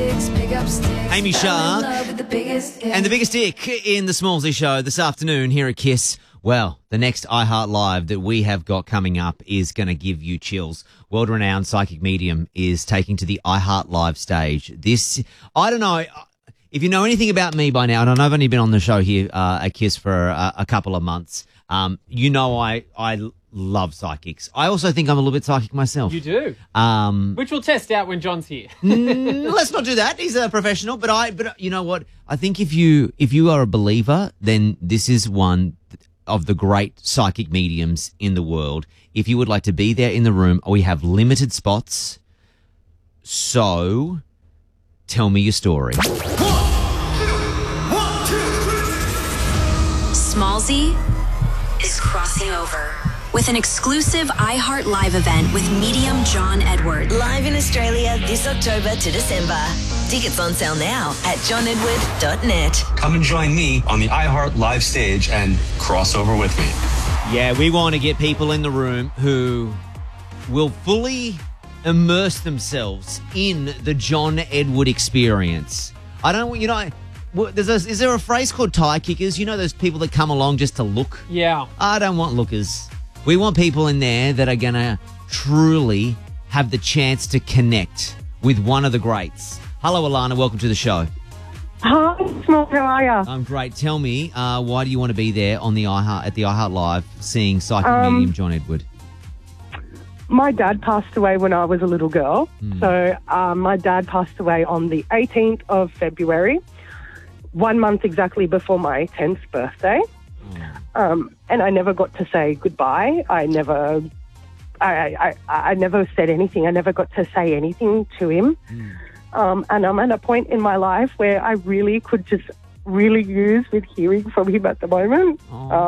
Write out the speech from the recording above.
Amy Shark and the biggest dick in the Smallsy Show this afternoon here at Kiss. Well, the next iHeart Live that we have got coming up is going to give you chills. World-renowned psychic medium is taking to the iHeart Live stage. This, I don't know, if you know anything about me by now, and I've only been on the show here at Kiss for a couple of months, you know I love psychics. I also think I'm a little bit psychic myself. You do? Which we'll test out when John's here. Let's not do that. He's a professional. But you know what? I think if you are a believer, then this is one of the great psychic mediums in the world. If you would like to be there in the room, we have limited spots. So, tell me your story. Smallsy is crossing over with an exclusive iHeart Live event with medium John Edward. Live in Australia this October to December. Tickets on sale now at johnedward.net. Come and join me on the iHeart Live stage and cross over with me. Yeah, we want to get people in the room who will fully immerse themselves in the John Edward experience. Is there a phrase called tie kickers? You know those people that come along just to look? Yeah. I don't want lookers. We want people in there that are going to truly have the chance to connect with one of the greats. Hello, Alana. Welcome to the show. Hi, Small. How are you? I'm great. Tell me, why do you want to be there on the at the iHeart Live seeing psychic medium John Edward? My dad passed away when I was a little girl. So my dad passed away on the 18th of February, 1 month exactly before my 10th birthday. And I never got to say goodbye. I never said anything. I never got to say anything to him. And I'm at a point in my life where I really could just really use with hearing from him at the moment.